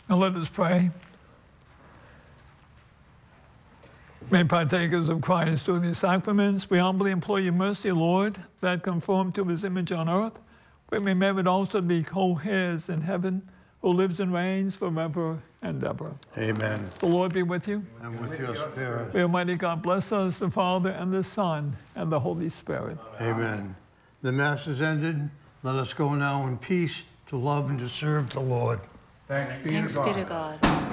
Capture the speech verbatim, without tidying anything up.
Now let us pray. May partakers of Christ through these sacraments, we humbly implore your mercy, Lord, that conform to his image on earth, we may merit also to be co-heirs in heaven, who lives and reigns forever and ever. Amen. The Lord be with you. And with your spirit. May Almighty God bless us, the Father, and the Son, and the Holy Spirit. Amen. The Mass is ended. Let us go now in peace to love and to serve the Lord. Thanks be to Thanks God. be to God.